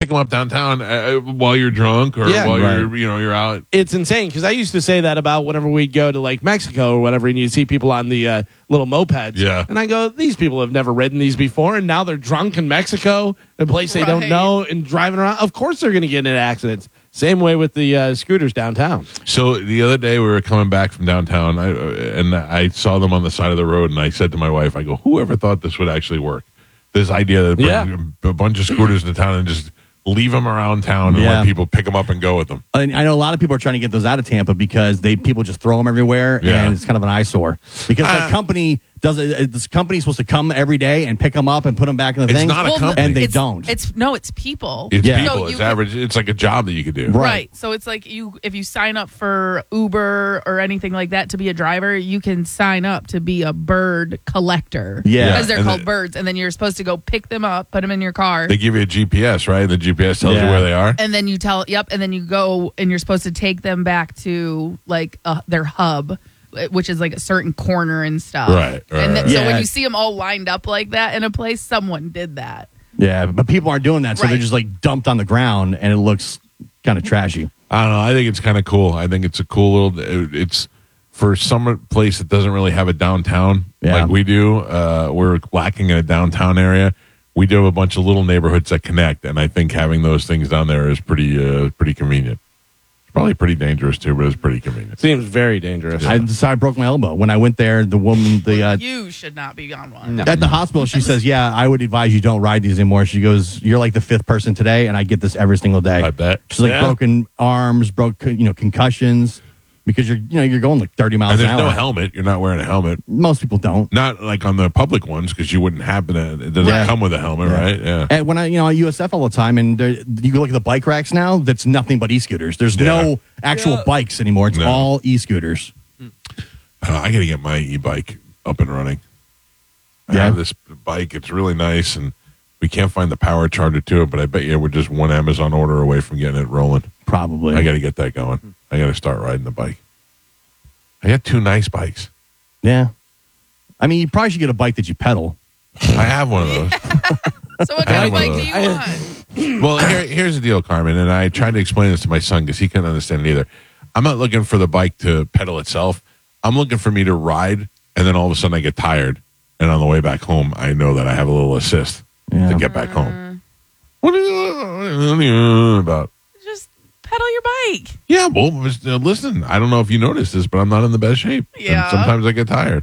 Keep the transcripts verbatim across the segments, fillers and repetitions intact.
pick them up downtown uh, while you're drunk or Yeah, while right. you're you know you're out. It's insane because I used to say that about whenever we'd go to like Mexico or whatever, and you see people on the uh, little mopeds. Yeah. And I go, these people have never ridden these before, and now they're drunk in Mexico, a place they don't Right. know, and driving around. Of course they're going to get into accidents. Same way with the uh, scooters downtown. So the other day we were coming back from downtown, I, and I saw them on the side of the road, and I said to my wife, "I go, whoever thought this would actually work? This idea that bring Yeah. a bunch of scooters to town and just leave them around town and Yeah. let people pick them up and go with them." And I know a lot of people are trying to get those out of Tampa because they people just throw them everywhere, Yeah. and it's kind of an eyesore. Because Uh, the company does it. This company's supposed to come every day and pick them up and put them back in the It's thing. not a company. and they it's, don't. It's no, it's people. It's Yeah. people. So it's you could- average. It's like a job that you could do. Right. Right. So it's like you if you sign up for Uber or anything like that to be a driver, you can sign up to be a bird collector. Yeah. Because they're And called the- birds. And then you're supposed to go pick them up, put them in your car. They give you a G P S, right? The G P S tells you Yeah. where they are. and then you tell, yep, and then you go and you're supposed to take them back to like uh, their hub, which is like a certain corner and stuff. Right, right, And then, right. so when Yeah. you see them all lined up like that in a place, someone did that. Yeah, but people aren't doing that, so they're Right. just like dumped on the ground, and it looks kind of trashy. I don't know. I think it's kind of cool. I think it's a cool little. It's for some place that doesn't really have a downtown Yeah. like we do. Uh, we're lacking in a downtown area. We do have a bunch of little neighborhoods that connect, and I think having those things down there is pretty uh, pretty convenient. It's probably pretty dangerous too, but it's pretty convenient. Seems very dangerous. I decided I broke my elbow when I went there. The woman, the uh, You should not be on one. at the hospital, she says, "Yeah, I would advise you don't ride these anymore." She goes, "You're like the fifth person today, and I get this every single day." I bet. She's like Yeah. broken arms, broke you know concussions because you're you know you're going like thirty miles And an there's hour. no helmet. You're not wearing a helmet. Most people don't. Not like on the public ones because you wouldn't happen to. It doesn't Right. come with a helmet, right? Yeah. And when I, you know, I U S F all the time, and there, you go look at the bike racks now, that's nothing but e-scooters. There's Yeah. no actual bikes anymore. It's No. all e-scooters. Uh, I got to get my e-bike up and running. I Yeah. have this bike. It's really nice, and we can't find the power charger to it, but I bet you we're just one Amazon order away from getting it rolling. Probably. I got to get that going. I got to start riding the bike. I got two nice bikes. yeah. I mean, you probably should get a bike that you pedal. I have one of those. So what I kind of have one bike of do you those. want? Well, here, here's the deal, Carmen, and I tried to explain this to my son because he couldn't understand it either. I'm not looking for the bike to pedal itself. I'm looking for me to ride, and then all of a sudden I get tired, and on the way back home, I know that I have a little assist Yeah. to get back home. What are you, what are you about? Just pedal your bike. Yeah, well, just, uh, listen, I don't know if you noticed this, but I'm not in the best shape. And Yeah. sometimes I get tired.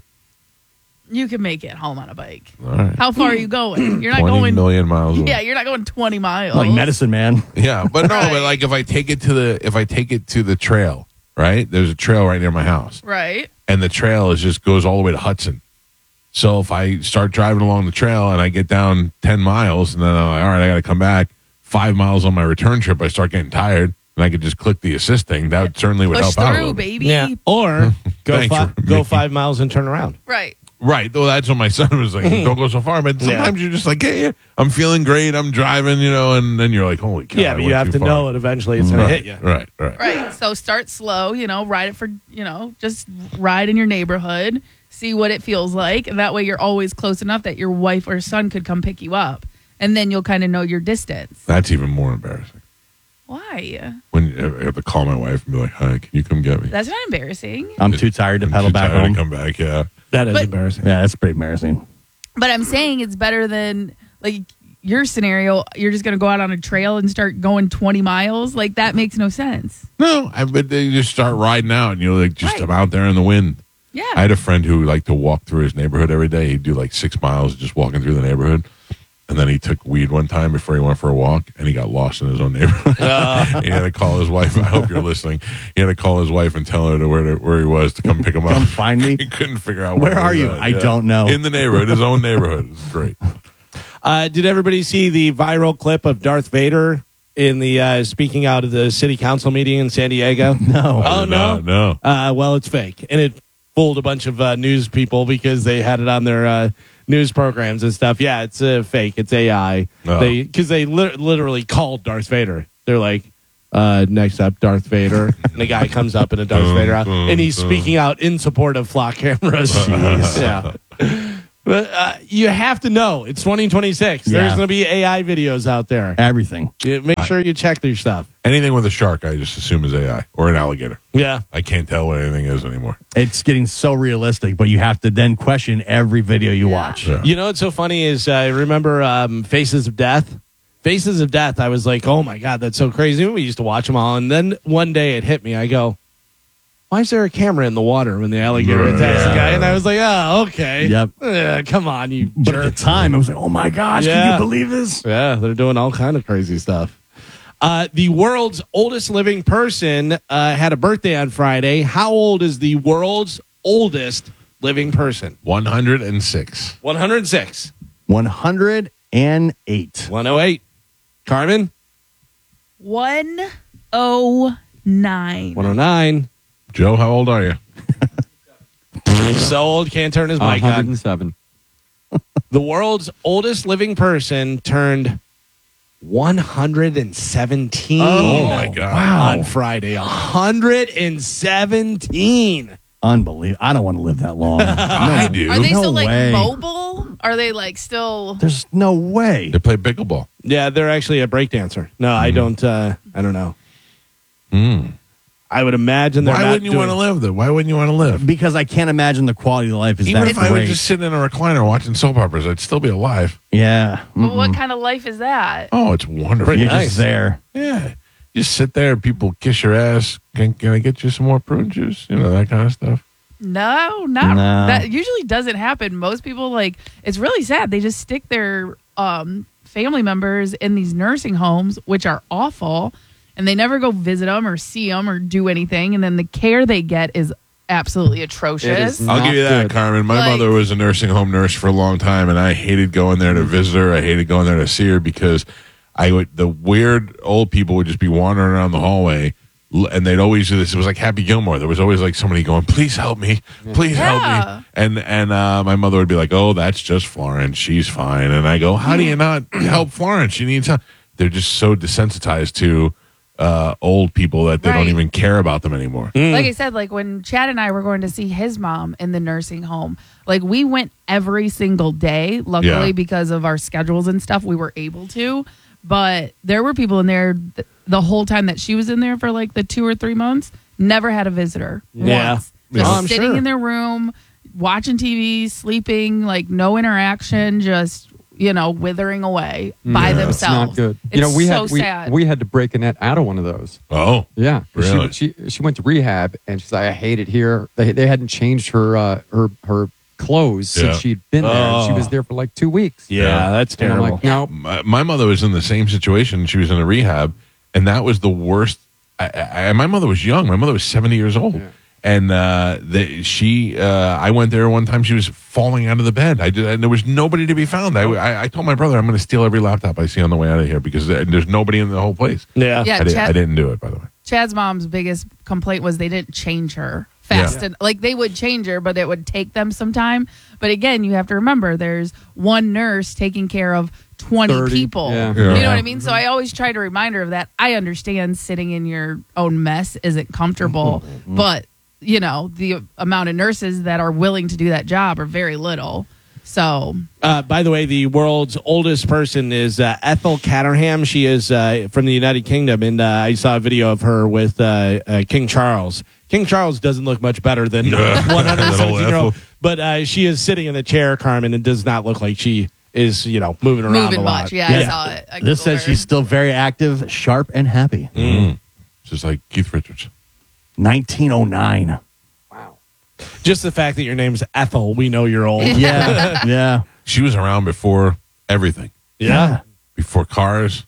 You can make it home on a bike. All right. How far are you going? You're not twenty going. million miles away. Yeah, you're not going twenty miles. Like medicine, man. Yeah, but no, Right. but like if I take it to the if I take it to the trail, right? There's a trail right near my house, Right. and the trail is just goes all the way to Hudson. So if I start driving along the trail and I get down ten miles, and then I'm like, all right, I got to come back five miles on my return trip, I start getting tired, and I could just click the assist thing. That certainly would Push help out a through, little bit. baby. Yeah. Or go Thanks fi- for go making- five miles and turn around. Right. Right. Well, that's what my son was like. Don't go so far. But sometimes you're just like, hey, I'm feeling great. I'm driving, you know, and then you're like, holy cow. Yeah, I but you went have too to far. know it eventually. It's going Right, to hit you. right, right. Right. So start slow, you know, ride it for, you know, just ride in your neighborhood, see what it feels like. And that way you're always close enough that your wife or son could come pick you up. And then you'll kind of know your distance. That's even more embarrassing. Why? When I have to call my wife and be like, hi, can you come get me? That's not embarrassing. I'm too tired to I'm pedal too back tired home. to come back, yeah. That is But- embarrassing. Yeah, that's pretty embarrassing. But I'm saying it's better than like your scenario. You're just going to go out on a trail and start going twenty miles. Like that makes no sense. No, I, but they just start riding out, and you're like, just Right. I'm out there in the wind. Yeah. I had a friend who liked to walk through his neighborhood every day. He'd do like six miles just walking through the neighborhood. And then he took weed one time before he went for a walk, and he got lost in his own neighborhood. He had to call his wife. I hope you're listening. He had to call his wife and tell her to where to, where he was to come pick him up. Come find me. He couldn't figure out Where he are was you? at. I don't know. In the neighborhood, his own neighborhood. It's great. Uh, did everybody see the viral clip of Darth Vader in the uh, speaking out of the city council meeting in San Diego? No. Oh, Uh, no? no. Uh, well, it's fake. And it fooled a bunch of uh, news people because they had it on their uh, news programs and stuff. Yeah, it's uh, fake. It's A I. Oh. They Because they li- literally called Darth Vader. They're like, uh, next up, Darth Vader. And the guy comes up in a Darth Vader out, and he's speaking out in support of flock cameras. yeah. But uh, you have to know it's twenty twenty-six. Yeah. There's going to be A I videos out there. Everything. You- Make sure you check their stuff. Anything with a shark, I just assume is A I or an alligator. Yeah. I can't tell what anything is anymore. It's getting so realistic, but you have to then question every video you Yeah. watch. Yeah. You know what's so funny is I remember um, Faces of Death. Faces of Death. I was like, oh my God, that's so crazy. We used to watch them all. And then one day it hit me. I go, why is there a camera in the water when the alligator attacks the guy? And I was like, oh, okay. Yep. Uh, come on, you But jerk. at the time, I was like, oh my gosh, can Yeah. you believe this? Yeah, they're doing all kind of crazy stuff. Uh, the world's oldest living person uh, had a birthday on Friday. How old is the world's oldest living person? one hundred six. one hundred six. one hundred eight. one oh eight. Carmen? one oh nine. one oh nine. Joe, how old are you? He's so old, can't turn his mic one on. hundred seven. The world's oldest living person turned one hundred seventeen. Oh, my God. On Friday. one hundred seventeen. Unbelievable. I don't want to live that long. I do. Are they No still like way. mobile? Are they like still? There's no way. They play pickleball. Yeah, they're actually a breakdancer. No, I don't. Uh, I don't know. Mm. I would imagine they're Why not wouldn't you doing- want to live there? Why wouldn't you want to live? Because I can't imagine the quality of life is Even that if I great. was just sitting in a recliner watching soap operas, I'd still be alive. yeah. But Mm-mm. what kind of life is that? Oh, it's wonderful. You're nice. just there. Yeah. You just sit there, people kiss your ass. Can, can I get you some more prune juice? You know, that kind of stuff. No, not No. that. Usually doesn't happen. Most people like it's really sad. They just stick their um, family members in these nursing homes, which are awful, and they never go visit them or see them or do anything. And then the care they get is absolutely atrocious. is I'll Not give you that, good. Carmen. My Like- mother was a nursing home nurse for a long time, and I hated going there to visit her. I hated going there to see her because I would the weird old people would just be wandering around the hallway, l- and they'd always do this. It was like Happy Gilmore. There was always like somebody going, "Please help me, please help Yeah. me," and and uh, my mother would be like, "Oh, that's just Florence. She's fine." And I go, "How do you not help Florence? She needs help." They're just so desensitized to uh, old people that they don't Right. even care about them anymore. Like I said, like when Chad and I were going to see his mom in the nursing home, like we went every single day. Luckily, Yeah. because of our schedules and stuff, we were able to. But there were people in there th- the whole time that she was in there for like the two or three months, never had a visitor Yeah. once. Yeah. Just Oh, I'm sitting sure. in their room, watching T V, sleeping, like no interaction, just, you know, withering away by Yeah. themselves. It's not good. It's you know, we so had we, sad. we had to break Annette out of one of those. Oh, Yeah, Really? She, she she went to rehab and she's like, I hate it here. They they hadn't changed her uh, her her clothes Yeah. since she'd been there. She Oh. was there for like two weeks. Yeah, Yeah. that's And I'm terrible. like, no, my, my mother was in the same situation. She was in a rehab, and that was the worst. I, I, my mother was young. My mother was seventy years old, Yeah. and uh, the, she. Uh, I went there one time. She was falling out of the bed. I did, and there was nobody to be found. I, I, I told my brother, I'm going to steal every laptop I see on the way out of here because there- there's nobody in the whole place. yeah. Yeah, I, did, Chad- I didn't do it, by the way. Chad's mom's biggest complaint was they didn't change her fast. Yeah. And like they would change her, but it would take them some time. But again, you have to remember there's one nurse taking care of twenty thirty, people. yeah. You Yeah. know what I mean? So I always try to remind her of that. I understand sitting in your own mess isn't comfortable, but you know, the amount of nurses that are willing to do that job are very little. So Uh, by the way, the world's oldest person is uh, Ethel Caterham. She is uh, from the United Kingdom, and uh, I saw a video of her with uh, uh, King Charles. King Charles doesn't look much better than one hundred seventeen year old, Ethel. but uh, she is sitting in the chair, Carmen, and does not look like she is, you know, moving around moving a lot. much. Yeah, I Yeah. saw it. I This Googled says her. she's still very active, sharp, and happy. Mm. Just like Keith Richards. nineteen oh nine. wow. Just the fact that your name's Ethel, we know you're old. Yeah, yeah. She was around before everything, Yeah. before cars,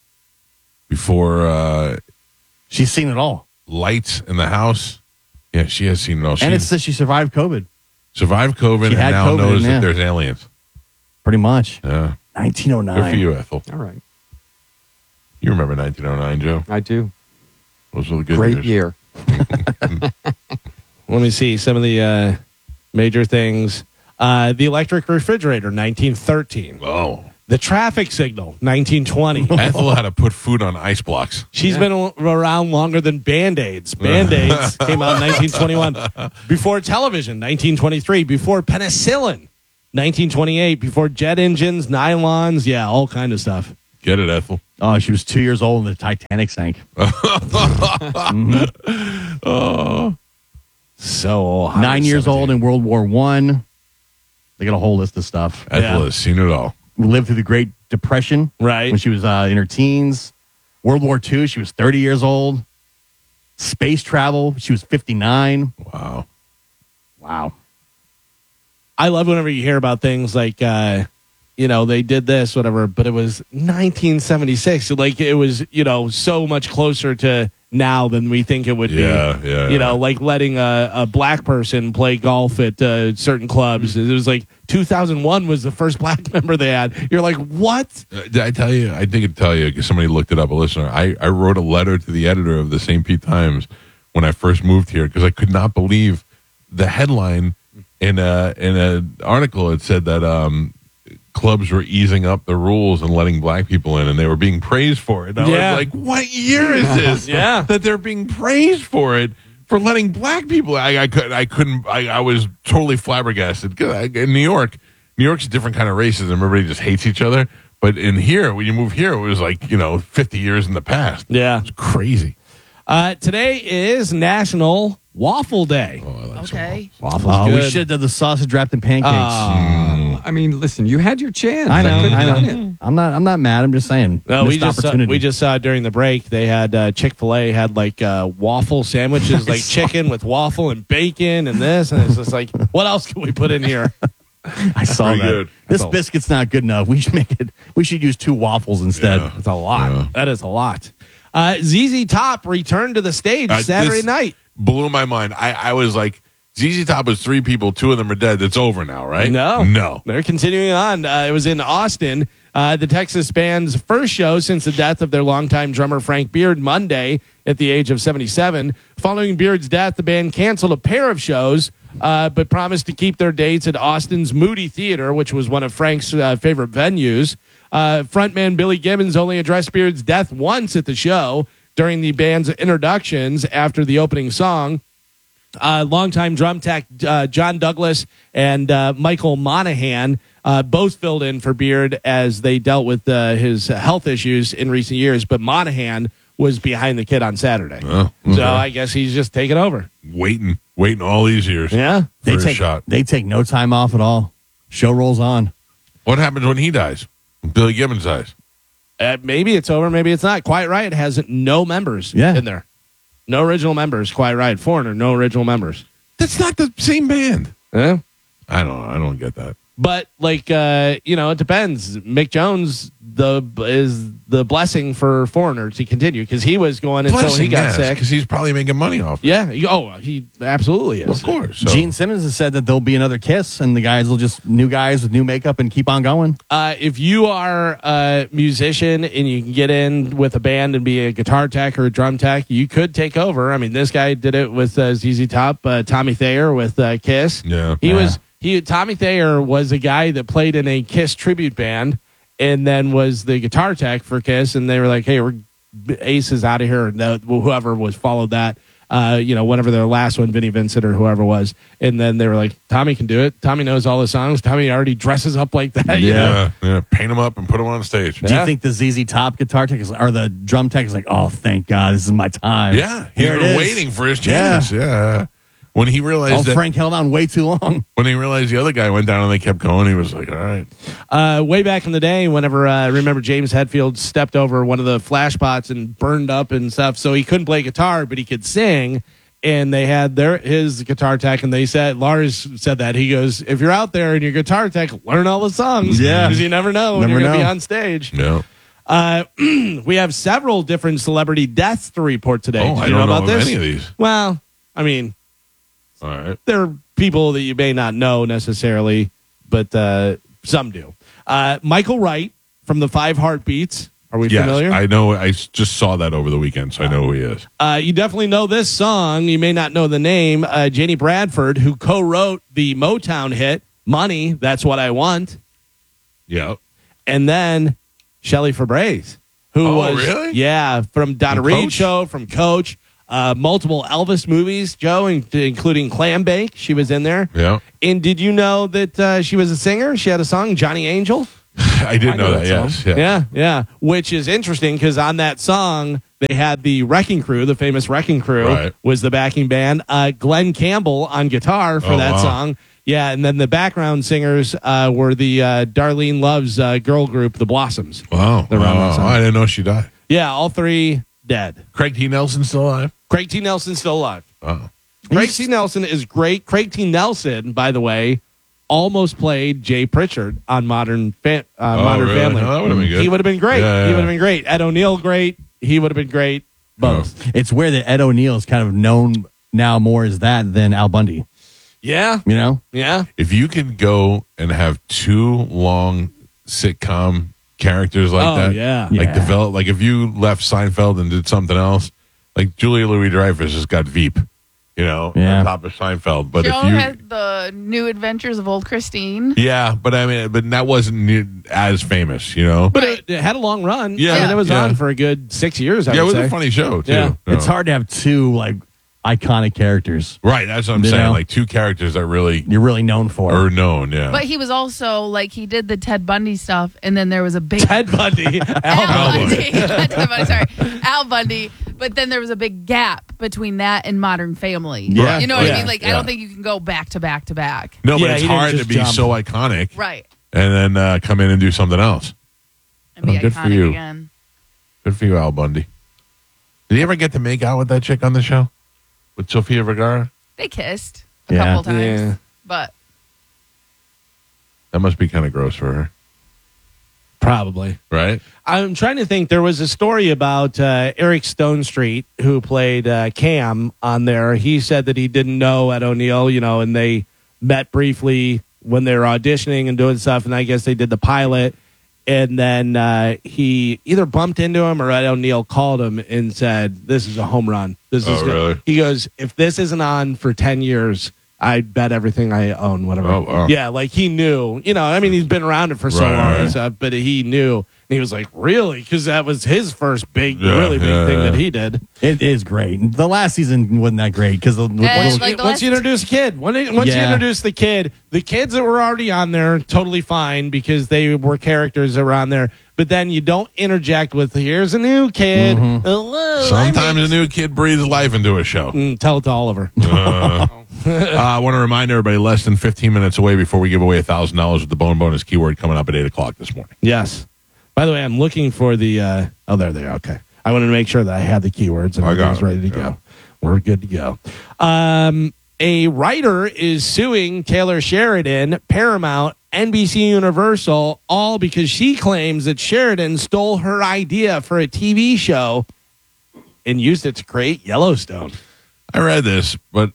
before uh, She's seen it all. lights in the house. Yeah, she has seen it all. She And it says she survived COVID, survived COVID She and had now COVID, knows yeah. that there's aliens. pretty much. Yeah. nineteen oh Good for nine. you, Ethel. All right, You remember nineteen oh nine, Joe? I do. Those were the good Great years. year. Let me see some of the uh, major things. Uh, the electric refrigerator, nineteen thirteen. Oh. The traffic signal, nineteen twenty. Ethel had to put food on ice blocks. She's Yeah. been a- around longer than Band-Aids. Band-Aids came out in nineteen twenty-one. Before television, nineteen twenty-three. Before penicillin, nineteen twenty-eight, before jet engines, nylons, yeah, all kind of stuff. Get it, Ethel. Oh, she was two years old when the Titanic sank. mm-hmm. Oh, so nine years seventeen. Old in World War One. They got a whole list of stuff. Ethel Yeah. has seen it all. Lived through the Great Depression, right? When she was uh, in her teens. World War Two, she was thirty years old. Space travel, she was fifty-nine. Wow. Wow. I love whenever you hear about things like, uh, you know, they did this, whatever, but it was nineteen seventy-six. Like, it was, you know, so much closer to now than we think it would Yeah, be. yeah, You yeah. know, like letting a, a black person play golf at uh, certain clubs. It was like two thousand one was the first black member they had. You're like, what? Uh, Did I tell you? I think I'd tell you because somebody looked it up, a listener. I, I wrote a letter to the editor of the Saint Pete Times when I first moved here because I could not believe the headline in a in an article. It said that um, clubs were easing up the rules and letting black people in, and they were being praised for it. And I Yeah. was like, what year is this? Yeah. That they're being praised for it. For letting black people, I, I could, I couldn't, I, I was totally flabbergasted. 'Cause I, in New York, New York's a different kind of racism. Everybody just hates each other. But in here, when you move here, it was like, you know, fifty years in the past. Yeah. It's crazy. Uh, today is National Waffle Day. Oh, I like some Okay. Waffles Oh, we good. should have done the sausage wrapped in pancakes. Uh, I mean, listen, you had your chance. I know, couldn't I have know. done it. I'm not. I'm not mad. I'm just saying. No, we Missed just saw, opportunity. we just saw during the break they had uh, Chick-fil-A had like uh, waffle sandwiches, like chicken with waffle and bacon and this, and it's just like, what else can we put in here? I saw Pretty that. good. This So- biscuit's not good enough. We should make it. We should use two waffles instead. Yeah. It's a lot. Yeah. That is a lot. Uh, Z Z Top returned to the stage Uh, Saturday this night. Blew my mind. I, I was like, Z Z Top was three people. Two of them are dead. It's over now, right? No, No. they're continuing on. Uh, it was in Austin, uh, the Texas band's first show since the death of their longtime drummer Frank Beard Monday at the age of seventy-seven. Following Beard's death, the band canceled a pair of shows, uh, but promised to keep their dates at Austin's Moody Theater, which was one of Frank's uh, favorite venues. Uh, frontman Billy Gibbons only addressed Beard's death once at the show during the band's introductions after the opening song. Uh, longtime drum tech uh, John Douglas and uh, Michael Monahan uh, both filled in for Beard as they dealt with uh, his health issues in recent years, but Monahan was behind the kid on Saturday. Oh, okay. So I guess he's just taking over. Waiting, waiting all these years. Yeah. For They a take. shot. They take no time off at all. Show rolls on. What happens when he dies? When Billy Gibbons dies? Uh, maybe it's over, maybe it's not. Quite Right has no members Yeah. in there. No original members. Quite Right. Foreigner, no original members. That's not the same band. Yeah. I don't know. I don't get that. But like uh, you know, it depends. Mick Jones the is the blessing for Foreigner to continue because he was going until he got sick. because he's probably making money off it. Yeah. he- Oh, he absolutely is. Of course. So. Gene Simmons has said that there'll be another Kiss, and the guys will just new guys with new makeup and keep on going. Uh, if you are a musician and you can get in with a band and be a guitar tech or a drum tech, you could take over. I mean, this guy did it with uh, Z Z Top, uh, Tommy Thayer with uh, Kiss. Yeah. He Yeah. was he. Tommy Thayer was a guy that played in a Kiss tribute band, and then was the guitar tech for Kiss. And they were like, "Hey, we're Ace is out of here." And the, whoever was followed that, uh, you know, whatever their last one, Vinnie Vincent or whoever was. And then they were like, "Tommy can do it. Tommy knows all the songs. Tommy already dresses up like that." you know? Yeah, yeah. Paint him up and put him on stage. Do Yeah. you think the Z Z Top guitar tech is, or the drum tech is like, oh, thank God, this is my time? Yeah, he's Here it been is. waiting for his chance. Yeah. When he realized Oh, that, Frank held on way too long. when he realized the other guy went down and they kept going, he was like, "All right." Uh, way back in the day, whenever uh, I remember James Hetfield stepped over one of the flash pots and burned up and stuff, so he couldn't play guitar, but he could sing. And they had their his guitar tech, and they said Lars said that he goes, "If you're out there and you're guitar tech, learn all the songs, Yeah. because you never know when Never you're going to be know. on stage." Yeah. Uh, we have several different celebrity deaths to report today. Oh, Did I you don't know know about of this? any of these. Well, I mean, All right. there are people that you may not know necessarily, but uh, some do. Uh, Michael Wright from the Five Heartbeats. Are we Yes, familiar? I know. I s- just saw that over the weekend, so I know who he is. uh, you definitely know this song. You may not know the name. Uh, Janie Bradford, who co-wrote the Motown hit "Money," That's What I Want, Yeah. and then Shelley Fabares, who Oh, was really? yeah from Donna From Reed Coach? show, from Coach. Uh, multiple Elvis movies, Joe, in- including Clam Bake. She was in there. Yeah. And did you know that uh, she was a singer? She had a song, Johnny Angel. I did I know know that, that yes. Yeah. Yeah, yeah. Which is interesting because on that song, they had the Wrecking Crew, the famous Wrecking Crew, Right. was the backing band. Uh, Glenn Campbell on guitar for Oh, that wow. song. Yeah, and then the background singers uh, were the uh, Darlene Love's uh, girl group, the Blossoms. Wow. The Round wow. Up song. I didn't know she died. Yeah, all three dead. Craig T. Nelson still alive? Craig T. Nelson's still alive. Wow. Craig T. Nelson is great. Craig T. Nelson, by the way, almost played Jay Pritchard on Modern fa- uh, Oh, Modern really? Family. Oh, that would've been good. He would have been great. Yeah, He yeah. would have been great. Ed O'Neill, great. He would have been great. Both. It's weird that Ed O'Neill is kind of known now more as that than Al Bundy. Yeah, You know, yeah. If you could go and have two long sitcom characters like Oh, that, yeah. like Yeah. develop, like if you left Seinfeld and did something else, like Julia Louis-Dreyfus has got Veep, you know, Yeah. on top of Seinfeld. But Joe if you, had the New Adventures of Old Christine. yeah, but I mean, but that wasn't near- as famous, you know. But Right. it, it had a long run. Yeah. I mean, it was Yeah. on for a good six years, I yeah, it would was say. a funny show too. Yeah. No. it's hard to have two like iconic characters right? That's what I'm You saying. know? Like two characters that really you're really known for. are known. Yeah, But he was also like he did the Ted Bundy stuff, and then there was a big Ted Bundy. Al Al Bundy. Bundy. Not Ted Bundy, sorry, Al Bundy. But then there was a big gap between that and Modern Family. Yeah. You know what Yeah. I mean? Like I Yeah. don't think you can go back to back to back. no, but Yeah, it's he didn't hard to just be jump. so iconic, Right. and then uh, come in and do something else. And be Oh, good for iconic you. again. Good for you, Al Bundy. Did he ever get to make out with that chick on the show? With Sofia Vergara? They kissed a Yeah. couple times. Yeah. But That must be kind of gross for her, Probably. right? I'm trying to think. There was a story about uh, Eric Stone Street, who played uh, Cam on there. He said that he didn't know Ed O'Neill, you know, and they met briefly when they were auditioning and doing stuff. And I guess they did the pilot. And then uh, he either bumped into him or Ed O'Neill called him and said, "This is a home run. This Oh, is good." really? He goes, "If this isn't on for ten years, I'd bet everything I own, whatever." Oh, wow. Yeah, like he knew. You know, I mean, he's been around it for so Right, long right. and stuff, but he knew. And he was like, "Really?" Because that was his first big, Yeah, really big yeah, thing yeah. that he did. It is great. The last season wasn't that great because the And, little- like, the once you last- introduce a kid, when it- once you Yeah. introduce the kid, the kids that were already on there, totally fine because they were characters that were on there. But then you don't interject with, "Here's a new kid." Hello, Sometimes I'm a new kid breathes life into a show. Mm, tell it to Oliver. Uh, I want to remind everybody less than fifteen minutes away before we give away one thousand dollars with the Bone Bonus keyword coming up at eight o'clock this morning. Yes. By the way, I'm looking for the. Uh, oh, there they are. Okay. I wanted to make sure that I had the keywords and I got everything's it. ready to Yeah. go. We're good to go. Um, a writer is suing Taylor Sheridan, Paramount, N B C Universal, all because she claims that Sheridan stole her idea for a T V show and used it to create Yellowstone. I read this, but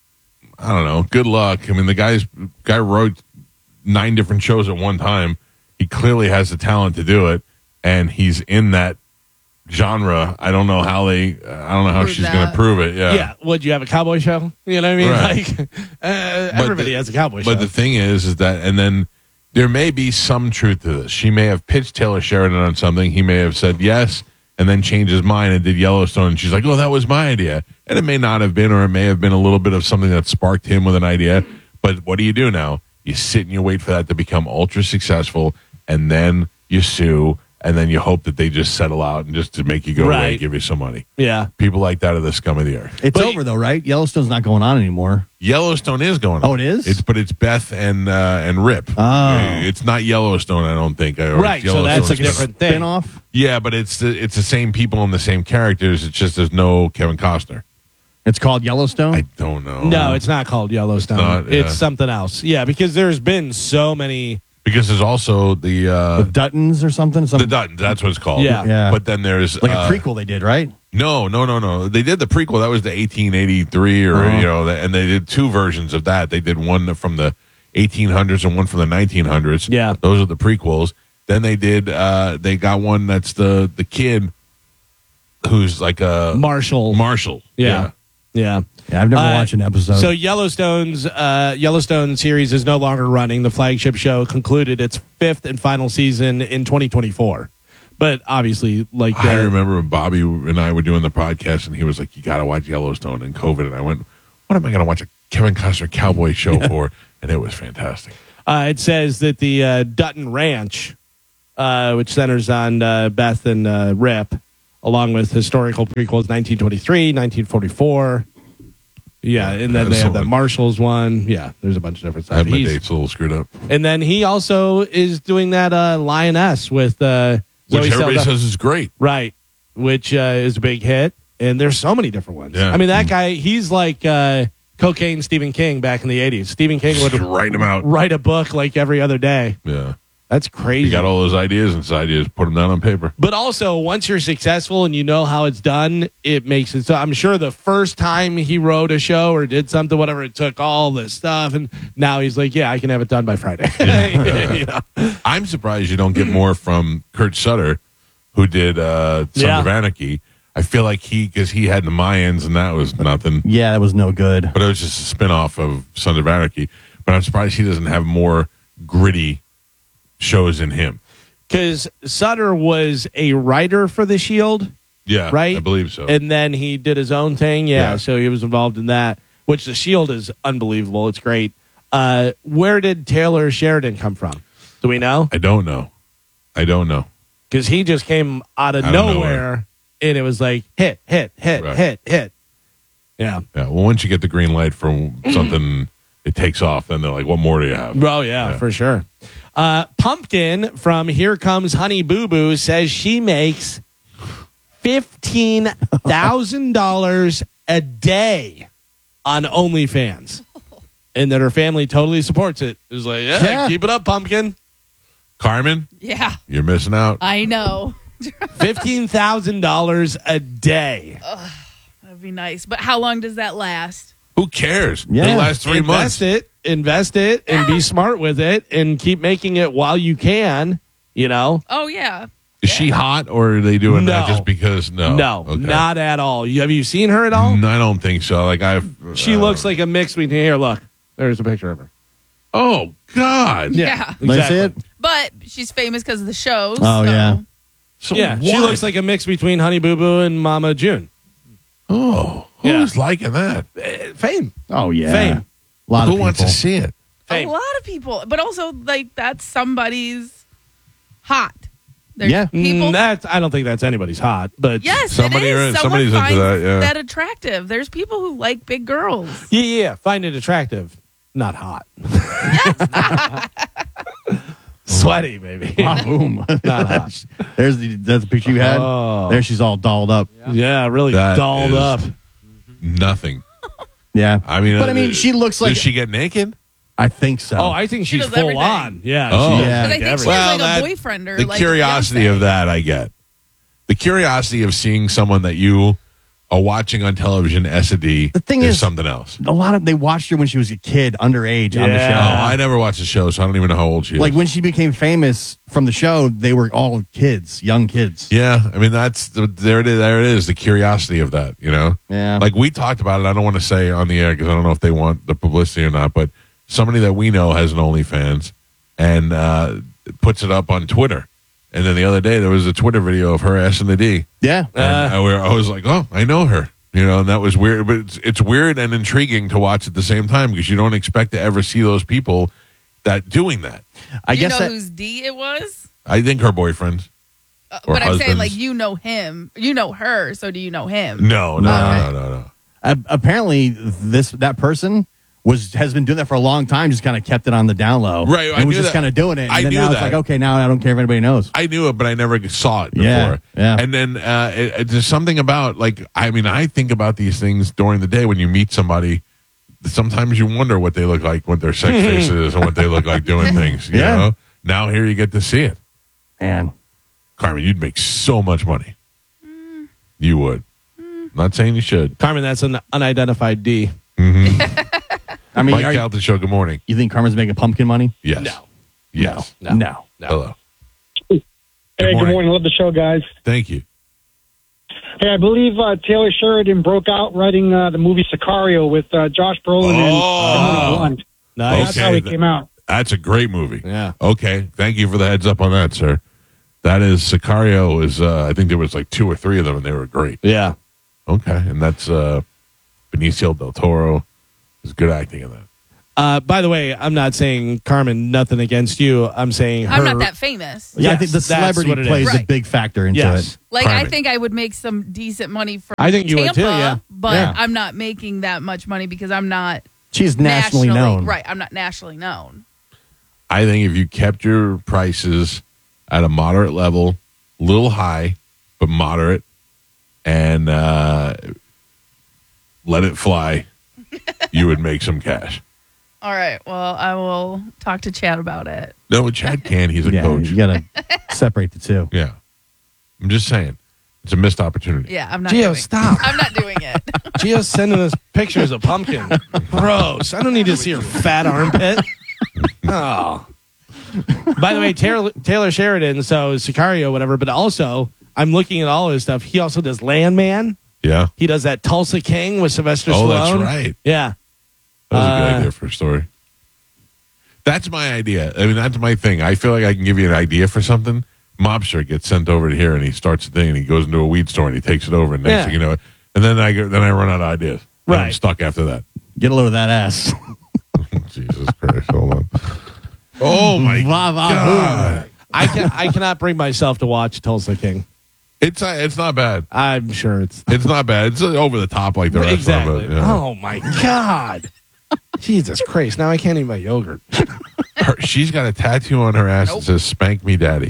I don't know. Good luck. I mean, the guy's guy wrote nine different shows at one time. He clearly has the talent to do it, and he's in that genre. I don't know how they. I don't know how Prove she's going to that. prove it. Yeah. Yeah. Would you have a cowboy show? You know what I mean? Right. Like, uh, everybody the- has a cowboy But show. the thing is, is that, and then there may be some truth to this. She may have pitched Taylor Sheridan on something. He may have said yes, and then changed his mind and did Yellowstone. And she's like, "Oh, that was my idea," and it may not have been, or it may have been a little bit of something that sparked him with an idea. But what do you do now? You sit and you wait for that to become ultra successful, and then you sue, and then you hope that they just settle out and just to make you go away Right. and give you some money. yeah. People like that are the scum of the earth. it's But- over though, right? Yellowstone's not going on anymore. Yellowstone is going on. Oh, it is? It's but it's Beth and uh, and Rip. Oh. It's not Yellowstone, I don't think. Or Right. So that's a Yellowstone's- different thing. Spin-off? Yeah, but it's the, it's the same people and the same characters. It's just there's no Kevin Costner. It's called Yellowstone? I don't know. No, it's not called Yellowstone. It's not, yeah. It's something else. Yeah, because there's been so many. because there's also the uh, the Duttons or something? Some, the Duttons. That's what it's called. Yeah. Yeah. But then there's like uh, a prequel they did, right? No, no, no, no. They did the prequel. That was the eighteen eighty-three, or Uh-huh. you know, and they did two versions of that. They did one from the eighteen hundreds and one from the nineteen hundreds. Yeah. those are the prequels. Then they did. Uh, they got one that's the the kid who's like a Marshall. Marshall. Yeah. Yeah. Yeah, I've never Uh, watched an episode. So Yellowstone's uh, Yellowstone series is no longer running. The flagship show concluded its fifth and final season in twenty twenty-four. But obviously, like I they're- remember when Bobby and I were doing the podcast, and he was like, "You got to watch Yellowstone." And COVID, and I went, "What am I going to watch a Kevin Costner cowboy show for?" And it was fantastic. Uh, it says that the uh, Dutton Ranch, uh, which centers on uh, Beth and uh, Rip, along with historical prequels nineteen twenty-three, nineteen forty-four. Yeah, and then they have the Marshalls one. Yeah, there's a bunch of different I have stuff. my He's- dates a little screwed up, And then he also is doing that uh, Lioness with uh, which Zoe everybody Saldana. says is great. Right, which uh, is a big hit. And there's so many different ones. Yeah. I mean, that guy, he's like uh, cocaine Stephen King back in the eighties. Stephen King would Just write them out. write a book like every other day. Yeah, That's crazy. he got all those ideas, and his ideas put them down on paper. But also, once you're successful and you know how it's done, it makes it so. I'm sure the first time he wrote a show or did something, whatever, it took all this stuff, and now he's like, "Yeah, I can have it done by Friday." You know? I'm surprised you don't get more from Kurt Sutter, who did uh, Sons Yeah. of Anarchy. I feel like he, because he had the Mayans, and that was nothing. Yeah, that was no good. But it was just a spin-off of Sons of Anarchy. But I'm surprised he doesn't have more gritty shows in him. Because Sutter was a writer for The Shield, Yeah, right? I believe so. and then he did his own thing. Yeah, Yeah. so he was involved in that, which The Shield is unbelievable. It's great. Uh, where did Taylor Sheridan come from? Do we know? I don't know. I don't know. Because he just came out of Out of nowhere, nowhere. and it was like hit, hit, hit, Right. hit, hit. Yeah. Yeah. Well, once you get the green light for something, it takes off. Then they're like, "What more do you have?" Oh, yeah, Yeah. for sure. Uh, Pumpkin from Here Comes Honey Boo Boo says she makes fifteen thousand dollars a day on OnlyFans, and that her family totally supports it. It's like, yeah, Yeah. keep it up, Pumpkin. Carmen, Yeah, you're missing out. I know. fifteen thousand dollars a day. That'd be nice. But how long does that last? Who cares? Yeah. The last three months. Invest it, invest it, and be smart with it, and keep making it while you can. You know, Oh, yeah. Is she hot, or are they doing that No. just because? No, no, Okay. not at all. You, have you seen her at all? Mm, I don't think so. Like I've. She uh, looks like a mix between. Here, look. There's a picture of her. Oh God. Yeah. Let me see it? But she's famous because of the shows. Oh, so- yeah. So Yeah, she what? looks like a mix between Honey Boo Boo and Mama June. Oh, Yeah. who's liking that? Uh, fame, Oh, yeah. Fame. A lot Who of wants people. to see it? fame. A lot of people. But also, like, that's somebody's hot. There's Yeah. people. Mm, that's. I don't think that's anybody's hot, but yes, Somebody it or- is. Someone somebody's into finds that, yeah. that attractive. There's people who like big girls. yeah, yeah, yeah. Find it attractive, not hot. Sweaty, maybe. Ah, boom. Not hot. There's the that's the picture you had. Oh. There she's all dolled up. Yeah, really That dolled is- up. Nothing. Yeah. I mean, But I uh, mean, she looks like Does she get naked? I think so. Oh, I think She she's does full everything. on. Yeah. Oh. she Yeah. does But I think she everything. has like that- a boyfriend or the like curiosity Beyonce. of that, I get. The curiosity of seeing someone that you are watching on television, S A D, The thing is is- something else. a lot of they watched her when she was a kid, underage on the Yeah. show. Oh, I never watched the show, so I don't even know how old she is. Like when she became famous from the show, they were all kids, young kids. yeah, I mean that's the, there it is. There it is. The curiosity of that, you know. Yeah. Like we talked about it. I don't want to say on the air because I don't know if they want the publicity or not. But somebody that we know has an OnlyFans and uh, puts it up on Twitter. And then the other day there was a Twitter video of her S and the D. Yeah. And I, were- I was like, oh, I know her. You know, and that was weird. But it's, it's weird and intriguing to watch at the same time because you don't expect to ever see those people that doing that. I you guess know that, whose D it was? I think her boyfriend. Uh, Or but I'm saying, husbands. like, you know him. You know her, so do you know him? No, no, Okay. no, no, no. uh, apparently this that person was has been doing that for a long time. Just kind of kept it on the down low. Right, I And was knew just that. kind of doing it. And I then knew now that. it's like, okay, now I don't care if anybody knows. I knew it, but I never saw it before. Yeah, yeah. And then uh, it, it- there's something about, like, I mean, I think about these things during the day when you meet somebody. Sometimes you wonder what they look like, what their sex face is, and what they look like doing things. You Yeah. know? Now here you get to see it. Man, Carmen, you'd make so much money. You would. Not saying you should. Carmen, that's an unidentified D. I mean, Mike are you, Calta Show, good morning. you think Carmen's making pumpkin money? Yes. No. Yes. No. No. No. Hello. Hey, good morning. morning. Love the show, guys. Thank you. Hey, I believe uh, Taylor Sheridan broke out writing uh, the movie Sicario with uh, Josh Brolin Oh. and Emily Blunt. Nice. That's Okay. how he came out. That's a great movie. Yeah. Okay. Thank you for the heads up on that, sir. That is Sicario. Is uh, I think there was like two or three of them, and they were great. Yeah. Okay, and that's uh, Benicio del Toro. Is good acting in that. Uh, by the way, I'm not saying, Carmen, nothing against you. I'm saying her. I'm not that famous. Yeah, I Yes, think the that's celebrity what it plays is. a Right. big factor into Yes. it. Like, I Priming. think I would make some decent money from I think you would Tampa, too, yeah. but Yeah. I'm not making that much money because I'm not She's nationally, known. Right, I'm not nationally known. I think if you kept your prices at a moderate level, little high, but moderate, and uh, let it fly, you would make some cash. All right, well, I will talk to Chad about it. No, Chad can. He's a Yeah, coach. you got to separate the two. Yeah. I'm just saying. It's a missed opportunity. Yeah, I'm not Gio, doing stop. I'm not doing it. Gio's sending us pictures of pumpkin. Gross. I don't need to see her fat armpit. Oh. By the way, Taylor, Taylor Sheridan, so Sicario, whatever, but also, I'm looking at all his stuff. He also does Landman. Yeah. He does that Tulsa King with Sylvester Oh, Stallone. that's right. Yeah. That was a good Uh, idea for a story. That's my idea. I mean, that's my thing. I feel like I can give you an idea for something. Mobster gets sent over to here, and he starts the thing, and he goes into a weed store, and he takes it over, and next Yeah. thing you know, and then I go, then I run out of ideas. And I'm Right. stuck after that. Get a load of that ass. Jesus Christ! Hold on. Oh my Va, va, God! I can I cannot bring myself to watch Tulsa King. It's uh, it's not bad. I'm sure it's It's not bad. It's uh, over the top like the rest exactly. of it. Yeah. Oh my God. Jesus Christ. Now I can't eat my yogurt. Her, she's got a tattoo on her ass that says "Spank Me, Daddy,"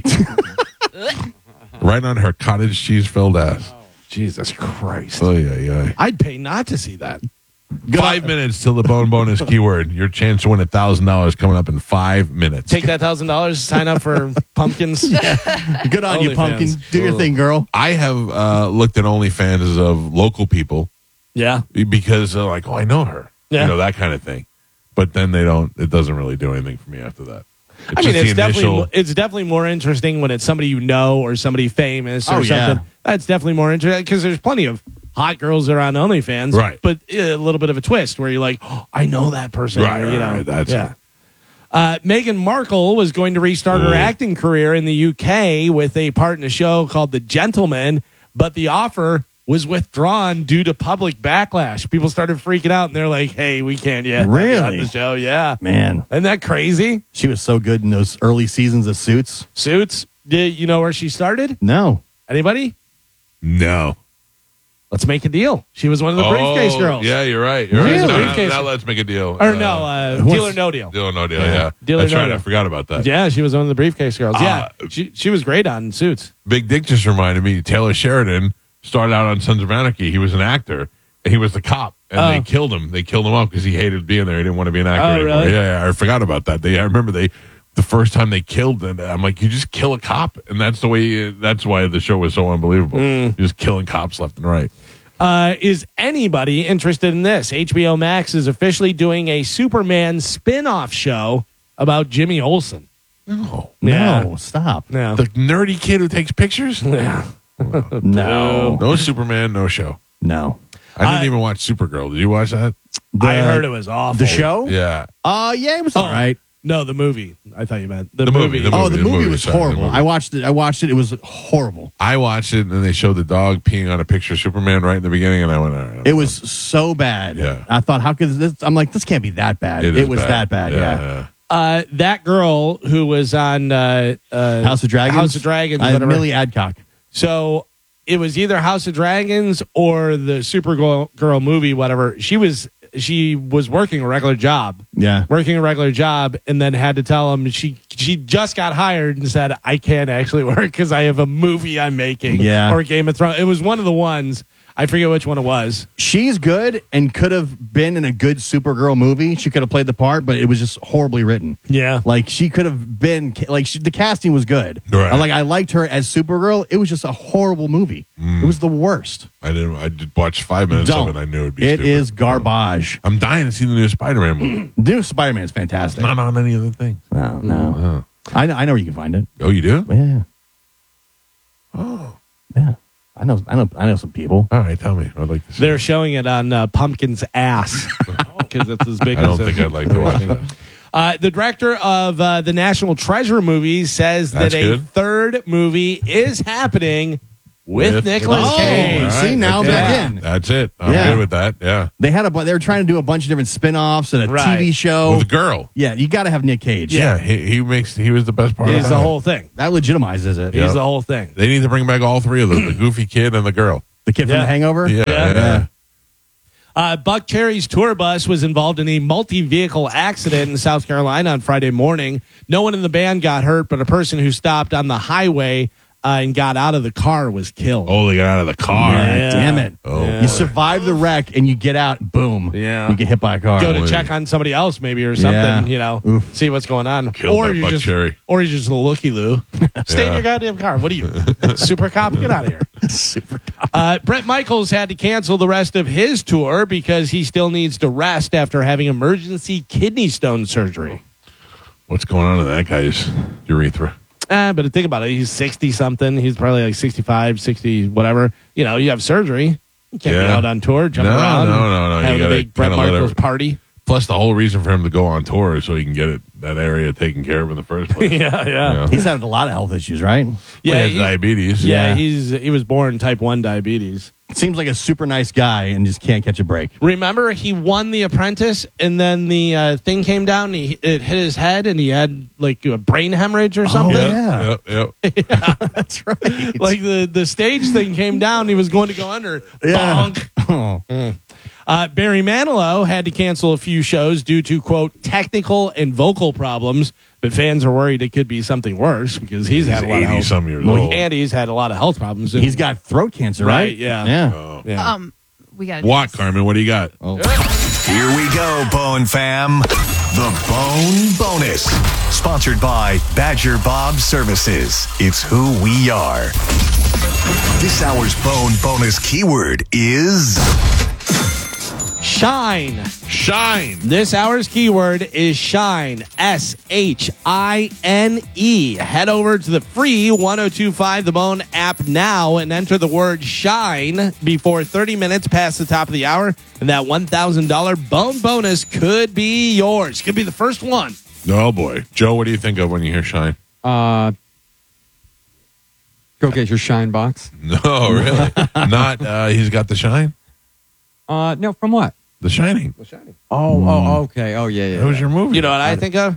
right on her cottage cheese filled ass. Jesus Christ. Oh yeah, yeah. I'd pay not to see that. Five minutes till the bone bonus keyword. Your chance to win a thousand dollars coming up in five minutes. Take that thousand dollars, sign up for pumpkins. Good on you, OnlyFans. pumpkin. Do your Ugh. thing, girl. I have uh, looked at OnlyFans of local people Yeah. because they're like, oh, I know her, Yeah. you know, that kind of thing. But then they don't. It doesn't really do anything for me after that. I mean, just it's the definitely initial- mo- it's definitely more interesting when it's somebody you know or somebody famous or Oh, yeah. something. That's definitely more interesting because there's plenty of hot girls that are on OnlyFans, Right. But a little bit of a twist where you're like, oh, I know that person, Right, or, you right, know, right, that's yeah. it. Uh, Meghan Markle was going to restart her Ooh. acting career in the U K with a part in a show called The Gentleman, but the offer was withdrawn due to public backlash. People started freaking out, and they're like, "Hey, we can't yet have you on Really? the show." Yeah, Man, isn't that crazy? she was so good in those early seasons of Suits. Suits. Did you know where she started? No. Anybody? No. Let's make a deal. She was one of the briefcase Oh, girls. Yeah, you're right. You're Really? right. No, Briefcase- now, now let's make a deal. Or no, uh, what's- Deal or No Deal. Deal or no deal. Yeah, Deal or that's no right. deal. I forgot about that. Yeah, she was one of the briefcase girls. yeah, Uh, she she was great on Suits. Big Dick just reminded me. Taylor Sheridan started out on Sons of Anarchy. He was an actor, and he was the cop, and Oh. they killed him. They killed him up because he hated being there. He didn't want to be an actor Oh, anymore. really? Yeah, yeah, I forgot about that. They, I remember they, the first time they killed them. I'm like, you just kill a cop, and that's the way. That's why the show was so unbelievable. Mm. You're just killing cops left and right. Uh, is anybody interested in this? H B O Max is officially doing a Superman spin-off show about Jimmy Olsen. No, Yeah. No, stop. No. the nerdy kid who takes pictures. Yeah. No. No Superman, no show. No. I didn't I- even watch Supergirl. Did you watch that? I The- heard it was awful. The show? Yeah. Uh, yeah, it was Oh, all right. No, the movie. I thought you meant the, The movie, movie. the Oh, the the movie, movie, was sorry, the horrible. movie. I watched it. I watched it. It was horrible. I watched it, and then they showed the dog peeing on a picture of Superman right in the beginning, and I went, all right. It was so bad. Yeah. I thought, how could this? I'm like, this can't be that bad. It, is was that bad. Yeah. Uh, that girl who was on uh, uh, House of Dragons. House of Dragons, Uh, whatever. Millie Adcock. So it was either House of Dragons or the Supergirl girl movie, whatever. She was she was working a regular job, Yeah. working a regular job, and then had to tell him she she just got hired and said, "I can't actually work because I have a movie I'm making." Yeah. Or Game of Thrones. It was one of the ones. I forget which one it was. She's good and could have been in a good Supergirl movie. She could have played the part, but it was just horribly written. Yeah. Like she could have been like she, the casting was good. Right. I, like I liked her as Supergirl. It was just a horrible movie. It was the worst. I didn't. I did watch five minutes Don't. of it. I knew it'd be. It stupid. is garbage. I'm dying to see the new Spider-Man movie. New Spider Man is fantastic. Not on any of the things. No, no. Oh. I know, I know where you can find it. Oh, you do? Yeah, Oh, yeah. I know. I know. I know some people. all right. Tell me. I'd like to see. They're showing it on uh, Pumpkin's ass because it's as big I as don't it- think I'd like to watch that. Uh, the director of uh, the National Treasure movies says That's that a good. third movie is happening with, With- Nicolas Oh, Cage. All see, now I'm okay. back in. That's it. I'm Yeah. good with that. Yeah. They had a bu- they were trying to do a bunch of different spin-offs and a Right. T V show. With the girl. Yeah, you got to have Nick Cage. Yeah, he, he makes he was the best part. He's of the that. whole thing. That legitimizes it. Yeah. He's the whole thing. They need to bring back all three of them: the goofy kid and the girl. The kid from Yeah. The Hangover? Yeah, Yeah. yeah. Uh, Buck Cherry's tour bus was involved in a multi-vehicle accident in South Carolina on Friday morning. No one in the band got hurt, but a person who stopped on the highway uh, and got out of the car was killed. Oh, they got out of the car. Yeah, damn it. Oh, Yeah. You survive the wreck and you get out, boom. Yeah. You get hit by a car. Go to boy. check on somebody else, maybe, or something. Yeah. You know, Oof. see what's going on. Killed or by you Buck just, Cherry. or you just a looky loo. Stay in Yeah. your goddamn car. What are you, super cop? Get out of here. Super Uh, Bret Michaels had to cancel the rest of his tour because he still needs to rest after having emergency kidney stone surgery. What's going on in that guy's urethra? Uh, but think about it. He's sixty something. He's probably like sixty-five, sixty, whatever. You know, you have surgery. You can't be Yeah. out on tour, jumping No, around. no, no, no. You Having a gotta big Bret kinda let Michaels it- party. Plus, the whole reason for him to go on tour is so he can get it that area taken care of in the first place. yeah, yeah. He's had a lot of health issues, right? Yeah, Yeah, he he- has diabetes. Yeah, Yeah. he's he was born type one diabetes. Seems like a super nice guy and just can't catch a break. Remember, he won The Apprentice, and then the uh, thing came down, and he, it hit his head, and he had like a brain hemorrhage or something. yeah. Yep, yep. That's right. Like the, the stage thing came down, he was going to go under. Yeah. Bonk. Oh. Uh, Barry Manilow had to cancel a few shows due to, quote, technical and vocal problems, but fans are worried it could be something worse because he's, He's had a lot of eighty health. some years Well, old. and he's had a lot of health problems. He's got throat cancer, right? Right, yeah. Yeah. Oh. yeah. Um, we got What, Carmen? What do you got? Here we go, Bone Fam. The Bone Bonus. Sponsored by Badger Bob Services. It's who we are. This hour's Bone Bonus keyword is Shine. Shine. This hour's keyword is shine. S H I N E. Head over to the free one oh two point five The Bone app now and enter the word shine before thirty minutes past the top of the hour, and that one thousand dollars bone bonus could be yours. Could be the first one. Oh, boy. Joe, what do you think of when you hear shine? Uh, go get your shine box. No, really? Not, uh, he's got the shine? Uh, no, from what? The Shining. Oh, oh, okay. Oh, yeah, yeah. That was yeah. your movie. You know what I think of?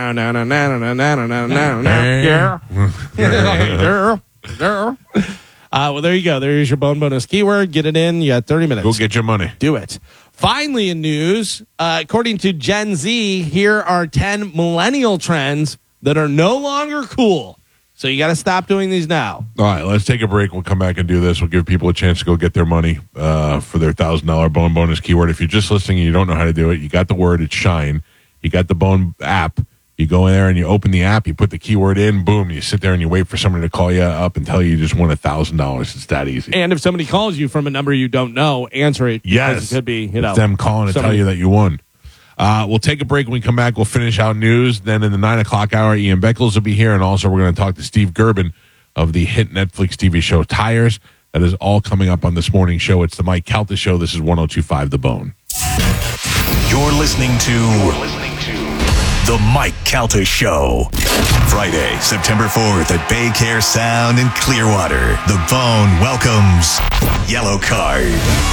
Uh, well, there you go. There's your bone bonus keyword. Get it in. You got thirty minutes. Go get your money. Do it. Finally, in news, uh, according to Gen Z, here are ten millennial trends that are no longer cool. So you got to stop doing these now. All right, let's take a break. We'll come back and do this. We'll give people a chance to go get their money uh, for their one thousand dollars bone bonus keyword. If you're just listening and you don't know how to do it, you got the word, it's shine. You got the bone app. You go in there and you open the app, you put the keyword in, boom, you sit there and you wait for somebody to call you up and tell you you just won one thousand dollars. It's that easy. And if somebody calls you from a number you don't know, answer it. Yes. because It could be, you know. It's them calling to tell somebody- you that you won. Uh, we'll take a break. When we come back, we'll finish out news. Then in the nine o'clock hour, Ian Beckles will be here. And also we're going to talk to Steve Gerben of the hit Netflix T V show Tires. That is all coming up on this morning's show. It's the Mike Calta Show. This is one oh two point five The Bone. You're listening to The Mike Calta Show. Friday, September fourth at Baycare Sound in Clearwater. The Bone welcomes Yellow Card.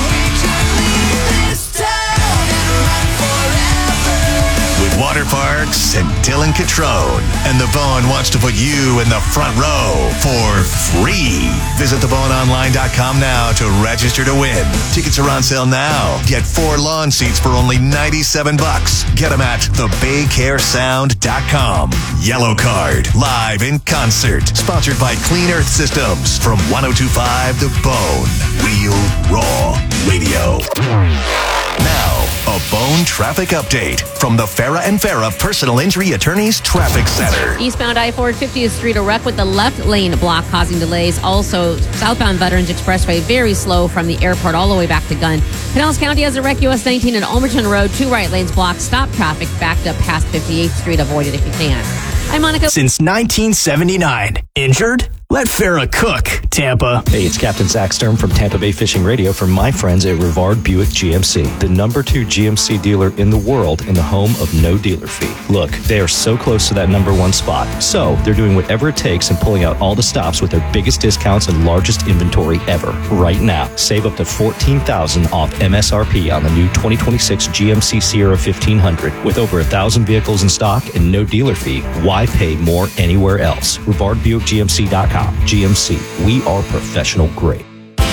With water parks and Dylan Catrone. And The Bone wants to put you in the front row for free. Visit the bone online dot com now to register to win. Tickets are on sale now. Get four lawn seats for only ninety-seven bucks. Get them at the baycare sound dot com. Yellow Card, live in concert. Sponsored by Clean Earth Systems from one oh two point five The Bone. Real Raw Radio. Now, a Bone traffic update from the Farah and Farah Personal Injury Attorneys Traffic Center. Eastbound I four fiftieth Street, a wreck with the left lane block causing delays. Also, southbound Veterans Expressway, very slow from the airport all the way back to Gunn. Pinellas County has a wreck U S nineteen and Almerton Road, two right lanes blocked. Stop traffic backed up past fifty-eighth Street. Avoid it if you can. I'm Monica. Since nineteen seventy-nine. Injured? Let Farrah cook, Tampa. Hey, it's Captain Zach Stern from Tampa Bay Fishing Radio for my friends at Rivard Buick G M C, the number two G M C dealer in the world and the home of no dealer fee. Look, they are so close to that number one spot, so they're doing whatever it takes and pulling out all the stops with their biggest discounts and largest inventory ever. Right now, save up to fourteen thousand dollars off M S R P on the new twenty twenty-six G M C Sierra fifteen hundred. With over a thousand vehicles in stock and no dealer fee, why pay more anywhere else? Rivard Buick G M C dot com. G M C, we are professional grade.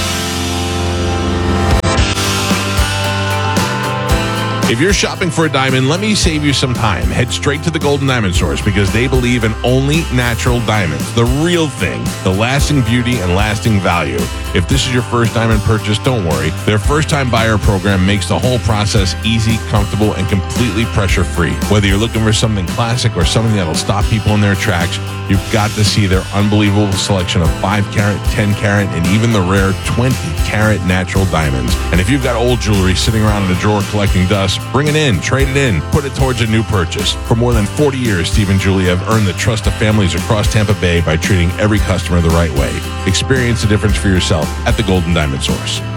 If you're shopping for a diamond, let me save you some time. Head straight to the Golden Diamond Source because they believe in only natural diamonds, the real thing, the lasting beauty and lasting value. If this is your first diamond purchase, don't worry. Their first-time buyer program makes the whole process easy, comfortable, and completely pressure-free. Whether you're looking for something classic or something that'll stop people in their tracks, you've got to see their unbelievable selection of five carat, ten carat, and even the rare twenty carat natural diamonds. And if you've got old jewelry sitting around in a drawer collecting dust, bring it in, trade it in, put it towards a new purchase. For more than forty years, Steve and Julie have earned the trust of families across Tampa Bay by treating every customer the right way. Experience the difference for yourself at the Golden Diamond Source. It's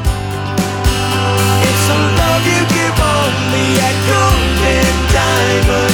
a love you give only at Golden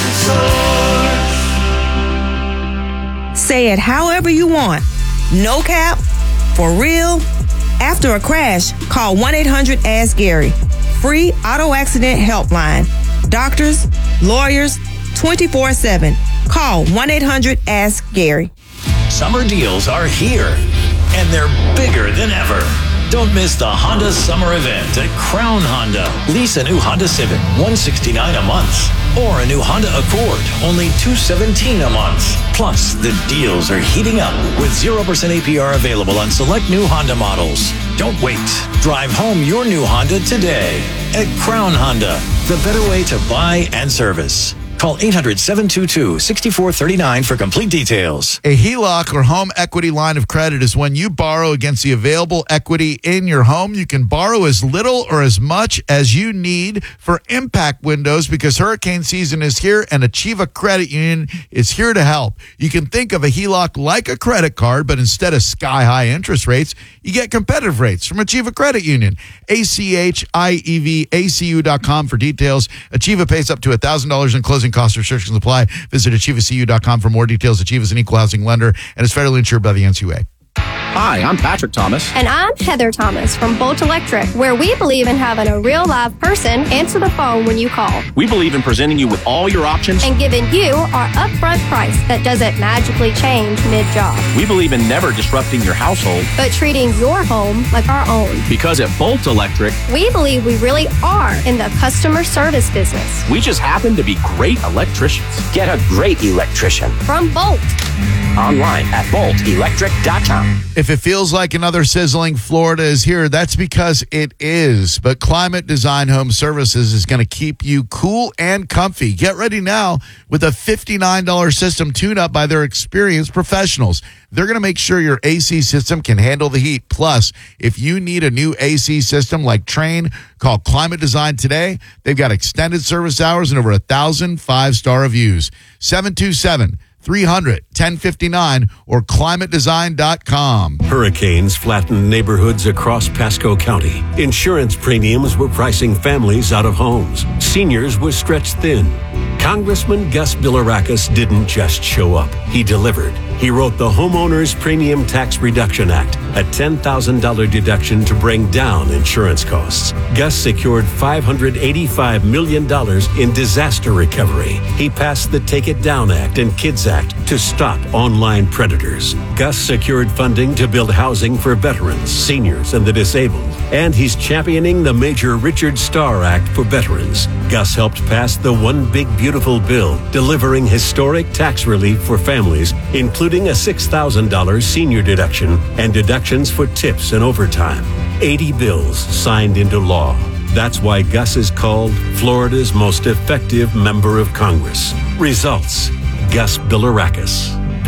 Diamond Source. Say it however you want. No cap, for real. After a crash, call one eight hundred ask Gary. Free auto accident helpline. Doctors, lawyers, twenty-four seven. Call one eight hundred ask Gary. Summer deals are here, and they're bigger than ever. Don't miss the Honda Summer Event at Crown Honda. Lease a new Honda Civic, one hundred sixty-nine dollars a month. Or a new Honda Accord, only two hundred seventeen dollars a month. Plus, the deals are heating up with zero percent A P R available on select new Honda models. Don't wait. Drive home your new Honda today at Crown Honda, the better way to buy and service. Call eight hundred, seven two two, six four three nine for complete details. A H E L O C or home equity line of credit is when you borrow against the available equity in your home. You can borrow as little or as much as you need for impact windows because hurricane season is here and Achieva Credit Union is here to help. You can think of a H E L O C like a credit card, but instead of sky-high interest rates, you get competitive rates from Achieva Credit Union. A C H I E V A C U dot com for details. Achieva pays up to one thousand dollars in closing costs. Restrictions apply. Visit Achieva C U dot com for more details. Achieva is an equal housing lender and is federally insured by the N C U A. Hi, I'm Patrick Thomas. And I'm Heather Thomas from Bolt Electric, where we believe in having a real live person answer the phone when you call. We believe in presenting you with all your options and giving you our upfront price that doesn't magically change mid-job. We believe in never disrupting your household, but treating your home like our own. Because at Bolt Electric, we believe we really are in the customer service business. We just happen to be great electricians. Get a great electrician from Bolt. Online at bolt electric dot com. If it feels like another sizzling Florida is here, that's because it is. But Climate Design Home Services is going to keep you cool and comfy. Get ready now with a fifty-nine dollars system tune-up by their experienced professionals. They're going to make sure your A C system can handle the heat. Plus, if you need a new A C system like Trane, call Climate Design today. They've got extended service hours and over a thousand five-star reviews. seven two seven, three hundred, ten fifty-nine or climate design dot com. Hurricanes flattened neighborhoods across Pasco County. Insurance premiums were pricing families out of homes. Seniors were stretched thin. Congressman Gus Bilirakis didn't just show up. He delivered. He wrote the Homeowners Premium Tax Reduction Act, a ten thousand dollars deduction to bring down insurance costs. Gus secured five hundred eighty-five million dollars in disaster recovery. He passed the Take It Down Act and Kids Act to stop online predators. Gus secured funding to build housing for veterans, seniors, and the disabled. And he's championing the major Richard Starr Act for veterans. Gus helped pass the One Big Beautiful Bill, delivering historic tax relief for families, including a six thousand dollars senior deduction and deductions for tips and overtime. eighty bills signed into law. That's why Gus is called Florida's most effective member of Congress. Results: Gus Bilirakis.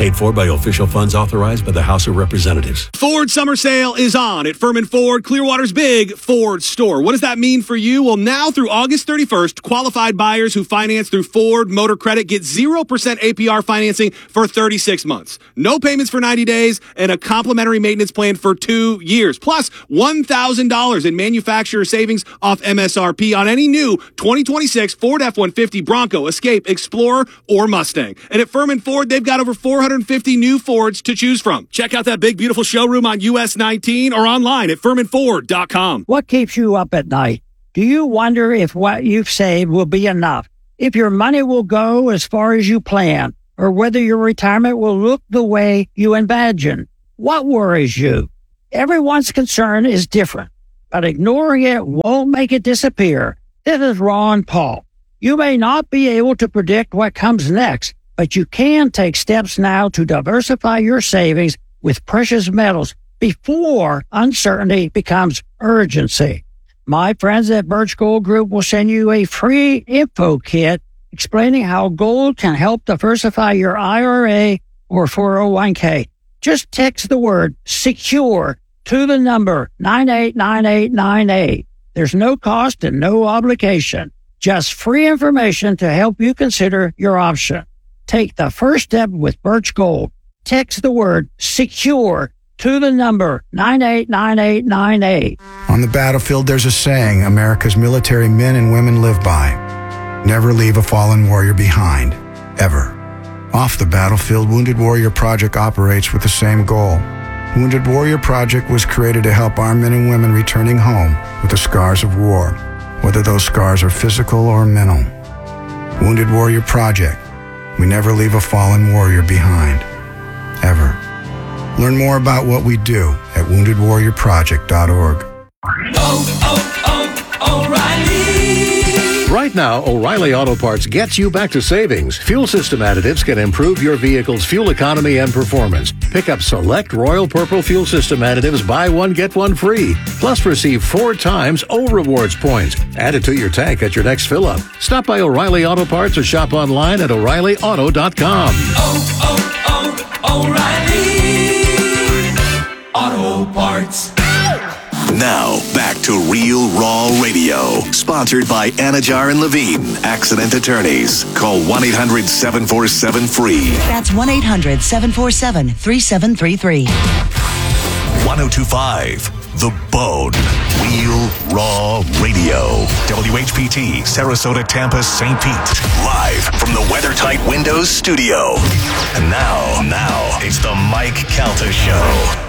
Paid for by official funds authorized by the House of Representatives. Ford Summer Sale is on at Furman Ford, Clearwater's big Ford store. What does that mean for you? Well, now through August thirty-first, qualified buyers who finance through Ford Motor Credit get zero percent A P R financing for thirty-six months. No payments for ninety days and a complimentary maintenance plan for two years. Plus, one thousand dollars in manufacturer savings off M S R P on any new twenty twenty-six Ford F one fifty, Bronco, Escape, Explorer, or Mustang. And at Furman Ford, they've got over four hundred fifty new Fords to choose from. Check out that big, beautiful showroom on U S nineteen or online at furman ford dot com. What keeps you up at night? Do you wonder if what you've saved will be enough? If your money will go as far as you plan? Or whether your retirement will look the way you imagine? What worries you? Everyone's concern is different, but ignoring it won't make it disappear. This is Ron Paul. You may not be able to predict what comes next, but you can take steps now to diversify your savings with precious metals before uncertainty becomes urgency. My friends at Birch Gold Group will send you a free info kit explaining how gold can help diversify your I R A or four oh one k. Just text the word SECURE to the number nine eight nine eight nine eight. There's no cost and no obligation. Just free information to help you consider your option. Take the first step with Birch Gold. Text the word SECURE to the number nine eight nine eight nine eight. On the battlefield, there's a saying America's military men and women live by. Never leave a fallen warrior behind, ever. Off the battlefield, Wounded Warrior Project operates with the same goal. Wounded Warrior Project was created to help our men and women returning home with the scars of war, whether those scars are physical or mental. Wounded Warrior Project. We never leave a fallen warrior behind, ever. Learn more about what we do at wounded warrior project dot org. Oh, oh, oh, O'Reilly! Right now, O'Reilly Auto Parts gets you back to savings. Fuel system additives can improve your vehicle's fuel economy and performance. Pick up select Royal Purple fuel system additives, buy one, get one free. Plus, receive four times O Rewards points. Add it to your tank at your next fill-up. Stop by O'Reilly Auto Parts or shop online at o'reilly auto dot com. Oh, oh, oh, O'Reilly Auto Parts. Now, back to Real Raw Radio. Sponsored by Anajar and Levine, accident attorneys. Call one eight hundred seven four seven free. That's one eight hundred seven four seven three seven three three. one oh two point five, The Bone. Real Raw Radio. W H P T, Sarasota, Tampa, Saint Pete. Live from the WeatherTight Windows studio. And now, now, it's the Mike Calta Show.